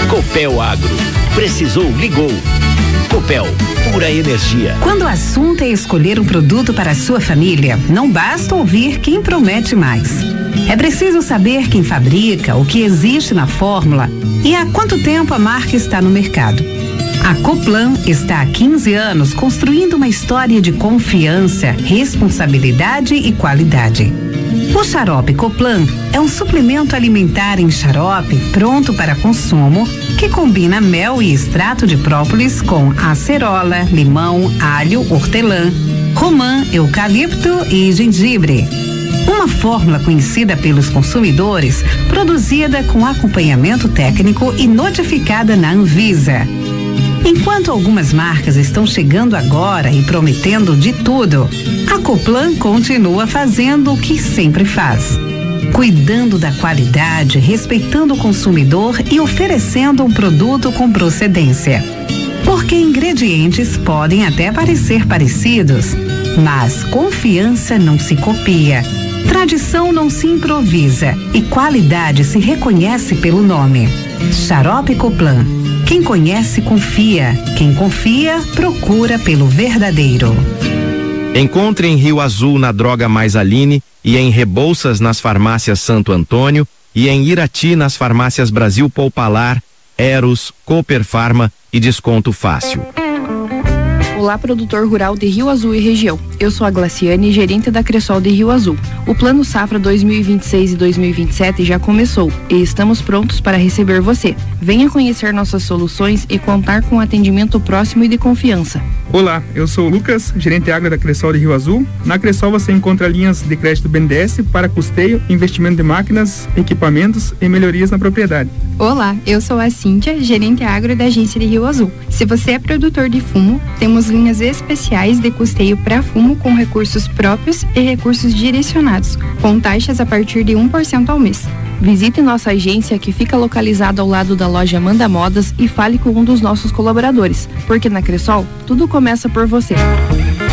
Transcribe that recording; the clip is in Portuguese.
Copel Agro. Precisou, ligou. Copel, pura energia. Quando o assunto é escolher um produto para a sua família, não basta ouvir quem promete mais. É preciso saber quem fabrica, o que existe na fórmula e há quanto tempo a marca está no mercado. A Coplan está há 15 anos construindo uma história de confiança, responsabilidade e qualidade. O xarope Coplan é um suplemento alimentar em xarope pronto para consumo que combina mel e extrato de própolis com acerola, limão, alho, hortelã, romã, eucalipto e gengibre. Uma fórmula conhecida pelos consumidores, produzida com acompanhamento técnico e notificada na Anvisa. Enquanto algumas marcas estão chegando agora e prometendo de tudo, a Coplan continua fazendo o que sempre faz. Cuidando da qualidade, respeitando o consumidor e oferecendo um produto com procedência. Porque ingredientes podem até parecer parecidos, mas confiança não se copia. Tradição não se improvisa e qualidade se reconhece pelo nome. Xarope Coplan. Quem conhece, confia. Quem confia, procura pelo verdadeiro. Encontre em Rio Azul na Droga Mais Aline e em Rebouças nas farmácias Santo Antônio e em Irati nas farmácias Brasil Poupalar, Eros, Cooper Farma e Desconto Fácil. Olá, produtor rural de Rio Azul e região. Eu sou a Glaciane, gerente da Cressol de Rio Azul. O Plano Safra 2026 e 2027 já começou e estamos prontos para receber você. Venha conhecer nossas soluções e contar com atendimento próximo e de confiança. Olá, eu sou o Lucas, gerente agro da Cressol de Rio Azul. Na Cressol você encontra linhas de crédito BNDES para custeio, investimento de máquinas, equipamentos e melhorias na propriedade. Olá, eu sou a Cíntia, gerente agro da agência de Rio Azul. Se você é produtor de fumo, temos linhas especiais de custeio para fumo com recursos próprios e recursos direcionados, com taxas a partir de 1% ao mês. Visite nossa agência que fica localizada ao lado da loja Manda Modas e fale com um dos nossos colaboradores, porque na Cressol tudo começa por você.